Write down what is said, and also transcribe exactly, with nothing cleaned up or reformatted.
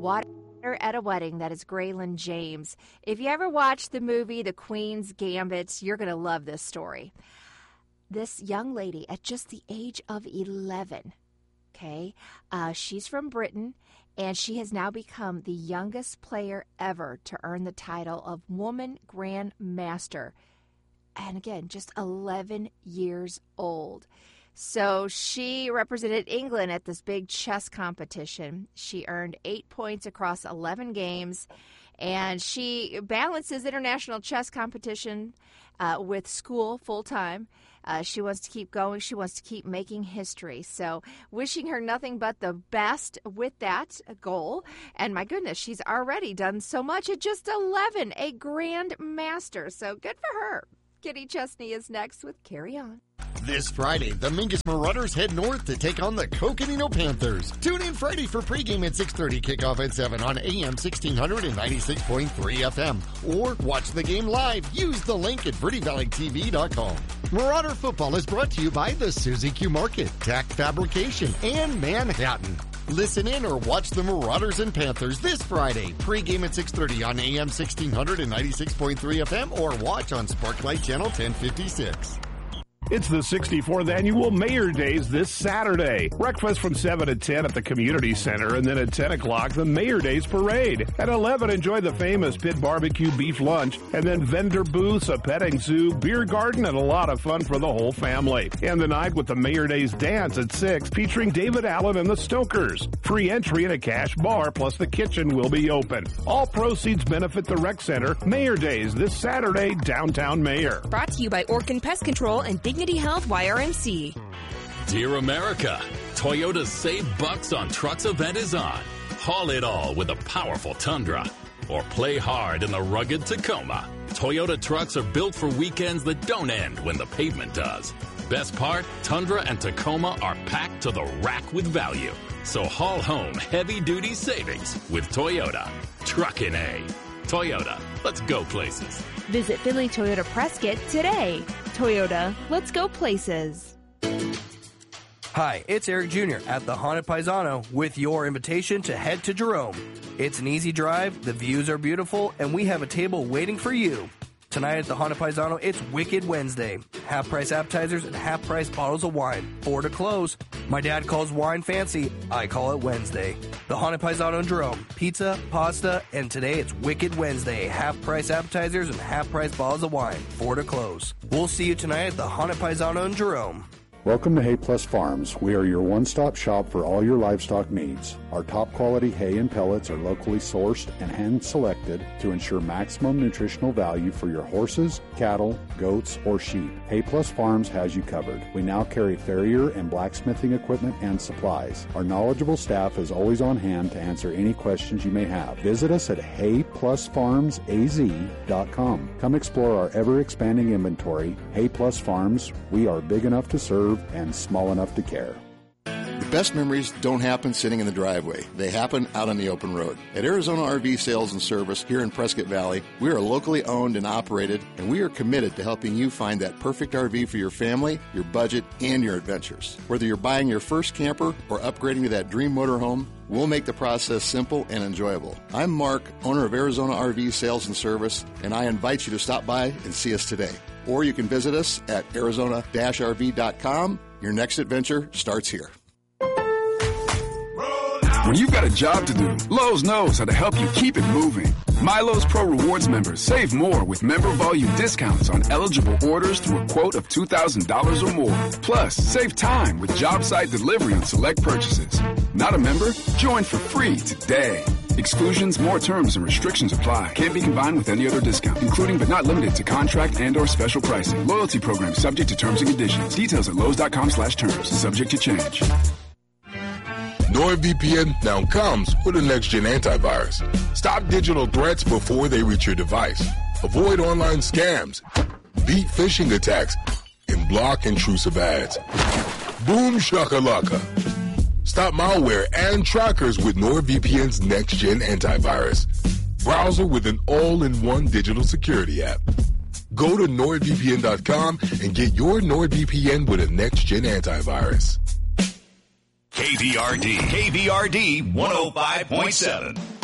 Water at a Wedding. That is Graylin James. If you ever watched the movie The Queen's Gambit, you're going to love this story. This young lady at just the age of eleven, okay, uh, she's from Britain, and she has now become the youngest player ever to earn the title of Woman Grand Master. And again, just eleven years old. So she represented England at this big chess competition. She earned eight points across eleven games, and she balances international chess competition uh, with school full-time. Uh, she wants to keep going. She wants to keep making history. So wishing her nothing but the best with that goal. And my goodness, she's already done so much at just eleven, a Grand Master. So good for her. Kitty Chesney is next with Carry On. This Friday, the Mingus Marauders head north to take on the Coconino Panthers. Tune in Friday for pregame at six thirty, kickoff at seven on A M sixteen hundred and ninety-six point three F M. Or watch the game live. Use the link at verde valley t v dot com. Marauder Football is brought to you by the Suzy Q Market, Tack Fabrication, and Manhattan. Listen in or watch the Marauders and Panthers this Friday. Pregame at six thirty on A M sixteen hundred and ninety-six point three F M or watch on Sparklight Channel ten fifty-six. It's the sixty-fourth Annual Mayor Days this Saturday. Breakfast from seven to ten at the Community Center, and then at ten o'clock, the Mayor Days Parade. At eleven, enjoy the famous Pit Barbecue Beef Lunch, and then vendor booths, a petting zoo, beer garden, and a lot of fun for the whole family. And the night with the Mayor Days Dance at six, featuring David Allen and the Stokers. Free entry and a cash bar, plus the kitchen will be open. All proceeds benefit the Rec Center. Mayor Days this Saturday, downtown Mayor. Brought to you by Orkin Pest Control and Dignity Health Y R M C. Dear America, Toyota's Save Bucks on Trucks event is on. Haul it all with a powerful Tundra. Or play hard in the rugged Tacoma. Toyota trucks are built for weekends that don't end when the pavement does. Best part, Tundra and Tacoma are packed to the rack with value. So haul home heavy-duty savings with Toyota. Truckin' A. Toyota, let's go places. Visit Finley Toyota Prescott today. Toyota, let's go places. Hi, it's Eric Junior at the Haunted Paisano with your invitation to head to Jerome. It's an easy drive, the views are beautiful, and we have a table waiting for you. Tonight at the Haunted Paisano, it's Wicked Wednesday. Half-price appetizers and half-price bottles of wine. Four to close. My dad calls wine fancy. I call it Wednesday. The Haunted Paisano in Jerome. Pizza, pasta, and today it's Wicked Wednesday. Half-price appetizers and half-price bottles of wine. Four to close. We'll see you tonight at the Haunted Paisano in Jerome. Welcome to Hay Plus Farms. We are your one-stop shop for all your livestock needs. Our top-quality hay and pellets are locally sourced and hand-selected to ensure maximum nutritional value for your horses, cattle, goats, or sheep. Hay Plus Farms has you covered. We now carry farrier and blacksmithing equipment and supplies. Our knowledgeable staff is always on hand to answer any questions you may have. Visit us at hay plus farms a z dot com. Come explore our ever-expanding inventory. Hay Plus Farms, we are big enough to serve and small enough to care. The best memories don't happen sitting in the driveway. They happen out on the open road. At Arizona R V Sales and Service here in Prescott Valley, we are locally owned and operated, and we are committed to helping you find that perfect R V for your family, your budget, and your adventures. Whether you're buying your first camper or upgrading to that dream motorhome, we'll make the process simple and enjoyable. I'm Mark, owner of Arizona R V Sales and Service, and I invite you to stop by and see us today. Or you can visit us at arizona dash r v dot com. Your next adventure starts here. When you've got a job to do, Lowe's knows how to help you keep it moving. My Lowe's Pro Rewards members save more with member volume discounts on eligible orders through a quote of two thousand dollars or more. Plus, save time with job site delivery on select purchases. Not a member? Join for free today. Exclusions, more terms, and restrictions apply. Can't be combined with any other discount, including but not limited to contract and or special pricing. Loyalty program subject to terms and conditions. Details at lowes dot com slash terms. Subject to change. NordVPN now comes with a next-gen antivirus. Stop digital threats before they reach your device. Avoid online scams, beat phishing attacks, and block intrusive ads. Boom shakalaka. Stop malware and trackers with NordVPN's next-gen antivirus. Browser with an all-in-one digital security app. Go to nord v p n dot com and get your NordVPN with a next-gen antivirus. K V R D. K V R D one oh five point seven.